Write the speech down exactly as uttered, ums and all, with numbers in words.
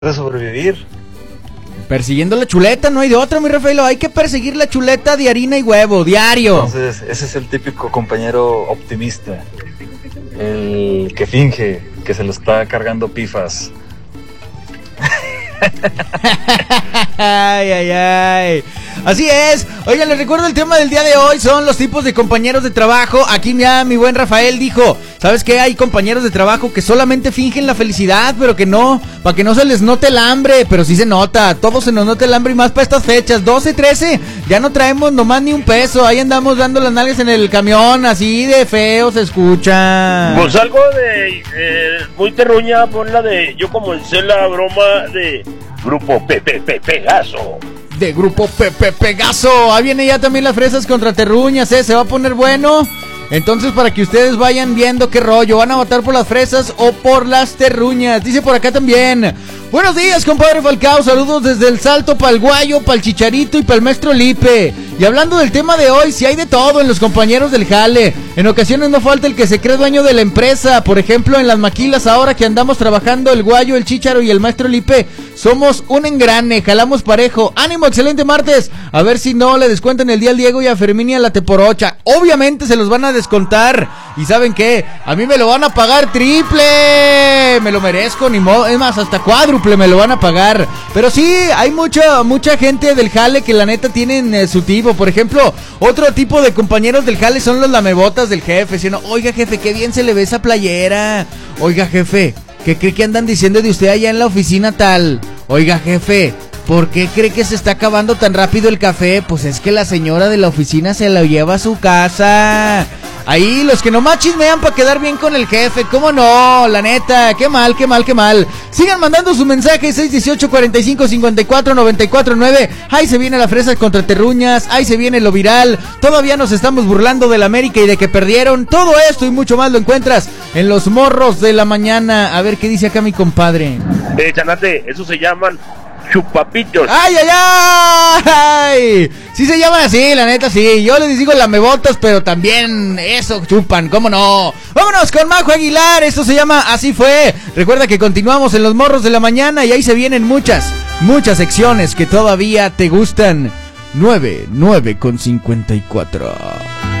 de sobrevivir. Persiguiendo la chuleta, no hay de otra, mi Rafaelo. Hay que perseguir la chuleta de harina y huevo, diario. Entonces, ese es el típico compañero optimista. El que finge que se lo está cargando pifas. Ay, ay, ay. Así es. Oigan, les recuerdo el tema del día de hoy. Son los tipos de compañeros de trabajo. Aquí ya mi buen Rafael dijo, ¿sabes qué? Hay compañeros de trabajo que solamente fingen la felicidad, pero que no, para que no se les note el hambre. Pero sí se nota, todos se nos nota el hambre y más para estas fechas, doce, trece. Ya no traemos nomás ni un peso. Ahí andamos dando las nalgas en el camión, así de feo se escucha. Pues algo de eh, muy terruña, pon la de yo comencé la broma de Grupo Pepe Pe, Pegaso. De Grupo Pepe Pegaso. Ahí viene ya también las fresas contra terruñas, ¿eh? Se va a poner bueno. Entonces, para que ustedes vayan viendo qué rollo, ¿van a votar por las fresas o por las terruñas? Dice por acá también, buenos días, compadre Falcao, saludos desde el Salto pa'l Guayo, pa'l Chicharito y pa'l Maestro Lipe. Y hablando del tema de hoy, si hay de todo en los compañeros del jale. En ocasiones no falta el que se cree dueño de la empresa. Por ejemplo, en las maquilas, ahora que andamos trabajando el Guayo, el Chicharo y el Maestro Lipe, somos un engrane, jalamos parejo. ¡Ánimo, excelente martes! A ver si no le descuentan el día al Diego y a Ferminia la teporocha. Obviamente se los van a descontar. ¿Y saben qué? A mí me lo van a pagar triple. Me lo merezco, ni modo. Es más, hasta cuádruple me lo van a pagar. Pero sí, hay mucha mucha gente del jale que la neta tienen eh, su tipo. Por ejemplo, otro tipo de compañeros del jale son los lamebotas del jefe. ¿Sí, no? Oiga, jefe, qué bien se le ve esa playera. Oiga, jefe, ¿qué cree que andan diciendo de usted allá en la oficina tal? Oiga, jefe, ¿por qué cree que se está acabando tan rápido el café? Pues es que la señora de la oficina se lo lleva a su casa. Ahí, los que nomás chismean para quedar bien con el jefe, ¿cómo no? La neta, qué mal, qué mal, qué mal. Sigan mandando su mensaje, seis dieciocho, cuarenta y cinco, cincuenta y cuatro, noventa y cuatro, nueve. Ahí se viene la fresa contra terruñas, ahí se viene lo viral. Todavía nos estamos burlando del América y de que perdieron. Todo esto y mucho más lo encuentras en los morros de la mañana. A ver qué dice acá mi compadre. Eh, Chanate, eso se llaman chupapitos. ¡Ay, ay, ay! Sí se llaman así, la neta, sí. Yo les digo lamebotas, pero también eso chupan, ¿cómo no? Vámonos con Majo Aguilar, esto se llama Así Fue. Recuerda que continuamos en los morros de la mañana y ahí se vienen muchas, muchas secciones que todavía te gustan. nueve, nueve con cincuenta y cuatro.